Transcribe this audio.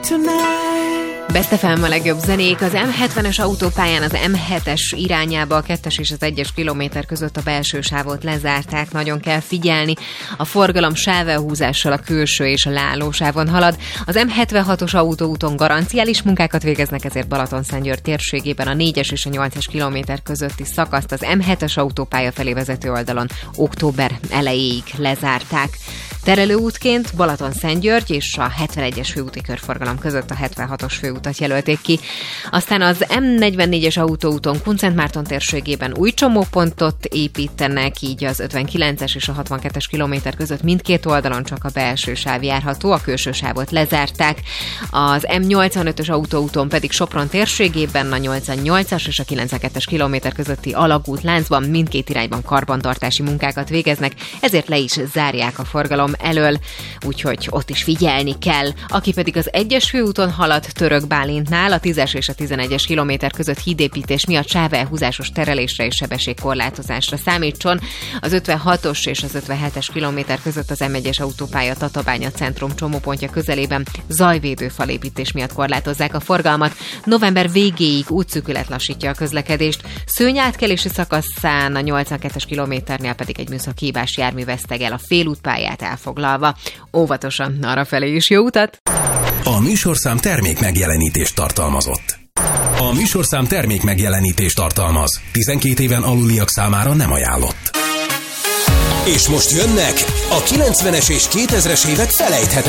Best FM a legjobb zenék. Az M70-es autópályán az M7-es irányába a 2-es és az 1-es kilométer között a belső sávot lezárták. Nagyon kell figyelni. A forgalom sávelhúzással a külső és a leállósávon halad. Az M76-os autóúton garanciális munkákat végeznek, ezért Balatonszentgyörgy térségében a 4-es és a 8-es kilométer közötti szakaszt az M7-es autópálya felé vezető oldalon október elejéig lezárták. Terelőútként Balatonszentgyörgy és a 71-es főúti körforgalom között a 76-os főutat jelölték ki. Aztán az M44-es autóúton Kunszentmárton térségében új csomópontot építenek, így az 59-es és a 62-es kilométer között mindkét oldalon csak a belső sáv járható, a külső sávot lezárták. Az M85-ös autóúton pedig Sopron térségében a 88-as és a 92-es kilométer közötti alagútláncban mindkét irányban karbantartási munkákat végeznek, ezért le is zárják a forgalom elől, úgyhogy ott is figyelni kell. Aki pedig az 1-es főúton halad Török Bálintnál, a 10-es és a 11-es kilométer között hídépítés miatt sávelhúzásos terelésre és sebességkorlátozásra számítson. Az 56-os és az 57-es kilométer között az M1-es autópálya Tatabánya centrum csomópontja közelében zajvédő falépítés miatt korlátozzák a forgalmat. November végéig útszűkület lassítja a közlekedést. Szőny átkelési szakaszán a 82-es kilométernél pedig egy műszaki hibás jármű veszteg el a félútpályát elfoglalva. Óvatosan arrafelé is jó utat! A műsorszám termék megjelenítést tartalmazott. A műsorszám termék megjelenítést tartalmaz. 12 éven aluliak számára nem ajánlott. És most jönnek a 90-es és 2000-es évek felejthetetlen